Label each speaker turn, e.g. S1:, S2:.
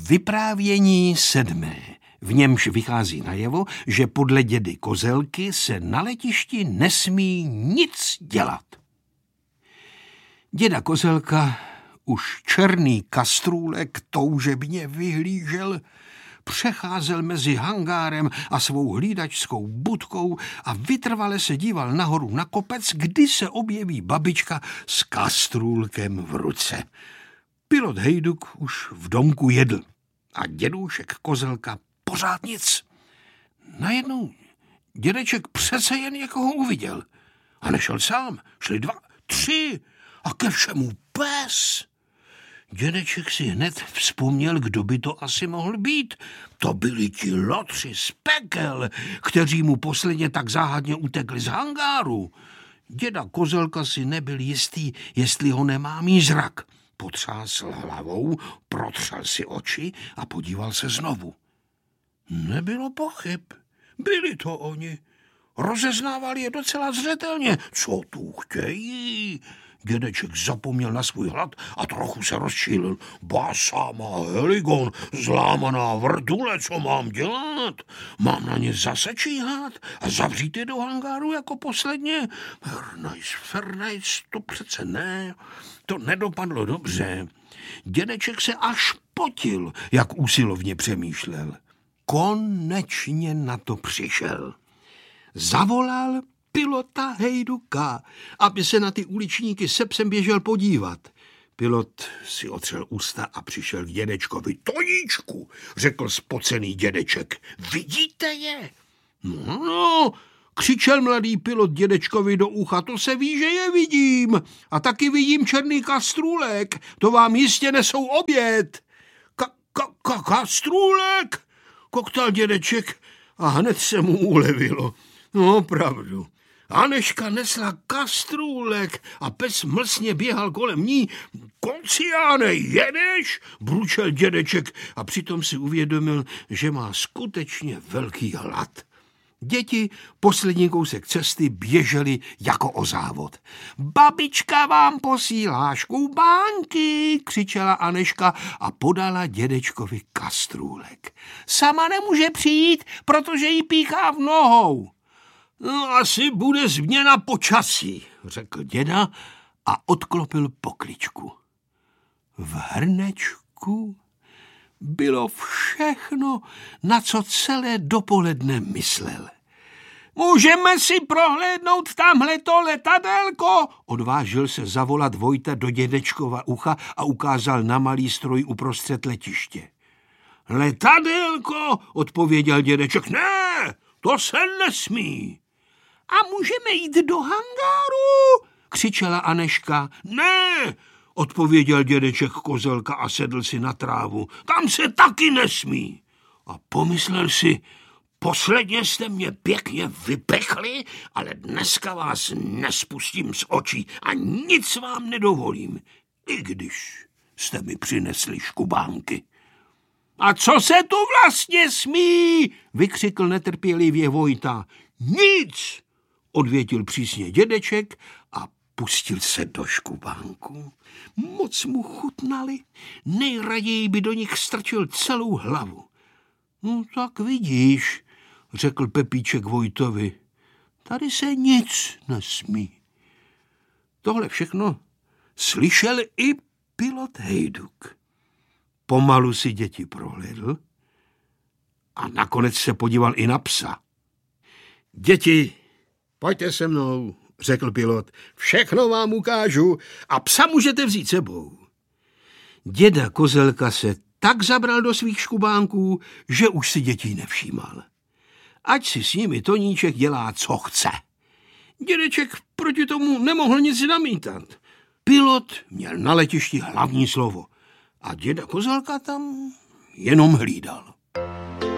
S1: Vyprávění 7. V němž vychází najevo, že podle dědy Kozelky se na letišti nesmí nic dělat. Děda Kozelka už černý kastrůlek toužebně vyhlížel, přecházel mezi hangárem a svou hlídačskou budkou a vytrvale se díval nahoru na kopec, kdy se objeví babička s kastrůlkem v ruce. Pilot Hejduk už v domku jedl a dědůšek Kozelka pořád nic. Najednou dědeček přece jen někoho uviděl. A nešel sám, šli 2, 3 a ke všemu pes. Dědeček si hned vzpomněl, kdo by to asi mohl být. To byli ti lotři z pekel, kteří mu posledně tak záhadně utekli z hangáru. Děda Kozelka si nebyl jistý, jestli ho nemá mít zrak. Potřásl hlavou, protřel si oči a podíval se znovu. Nebylo pochyb. Byli to oni. Rozeznávali je docela zřetelně. Co tu chtějí? Dědeček zapomněl na svůj hlad a trochu se rozčílil. Basama heligon, zlámaná vrtule, co mám dělat? Mám na ně zase číhat a zavřít je do hangáru jako posledně? Fernajs, to přece ne. To nedopadlo dobře. Dědeček se až potil, jak úsilovně přemýšlel. Konečně na to přišel. Zavolal pilota Hejduka, aby se na ty uličníky se psem běžel podívat. Pilot si otřel ústa a přišel k dědečkovi. Toníčku, řekl spocený dědeček, vidíte je? No, křičel mladý pilot dědečkovi do ucha, to se ví, že je vidím. A taky vidím černý kastrůlek, to vám jistě nesou oběd. Kastrůlek? Koktal dědeček a hned se mu ulevilo. No, opravdu. Aneška nesla kastrůlek a pes mlsně běhal kolem ní. Konciáne, jedeš? Bručel dědeček a přitom si uvědomil, že má skutečně velký hlad. Děti poslední kousek cesty běžely jako o závod. Babička vám posílá škubánky, křičela Aneška a podala dědečkovi kastrůlek. Sama nemůže přijít, protože jí píchá v nohou. No, asi bude změna počasí, řekl děda a odklopil pokličku. V hrnečku bylo všechno, na co celé dopoledne myslel. Můžeme si prohlédnout tamhleto letadélko? Odvážil se zavolat Vojta do dědečkova ucha a ukázal na malý stroj uprostřed letiště. Letadélko, odpověděl dědeček. Ne, to se nesmí. A můžeme jít do hangáru? Křičela Aneška. Ne, odpověděl dědeček Kozelka a sedl si na trávu. Tam se taky nesmí. A pomyslel si, posledně jste mě pěkně vypechli, ale dneska vás nespustím z očí a nic vám nedovolím, i když jste mi přinesli škubánky. A co se tu vlastně smí? Vykřikl netrpělivě Vojta. Nic, odvětil přísně dědeček a pustil se do škubánků. Moc mu chutnali, nejraději by do nich strčil celou hlavu. No tak vidíš, řekl Pepíček Vojtovi, tady se nic nesmí. Tohle všechno slyšel i pilot Hejduk. Pomalu si děti prohlédl a nakonec se podíval i na psa. Děti, pojďte se mnou, řekl pilot, všechno vám ukážu a psa můžete vzít sebou. Děda Kozelka se tak zabral do svých škubánků, že už si dětí nevšímal. Ať si s nimi Toníček dělá, co chce. Dědeček proti tomu nemohl nic namítat. Pilot měl na letišti hlavní slovo a děda Kozelka tam jenom hlídal.